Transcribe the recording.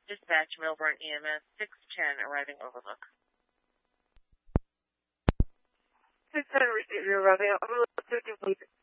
Dispatch, Milburn EMS 610, arriving Overlook. 610, receive your arriving Overlook, 15, please.